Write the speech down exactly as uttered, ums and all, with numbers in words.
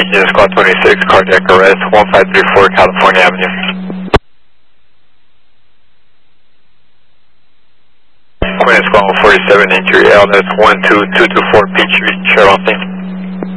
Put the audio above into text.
Virginia Squad twenty-six, cardiac arrest, one five three four California Avenue. Queen Squad forty-seven, injury L S one two two two four Peachtree, Cheryl.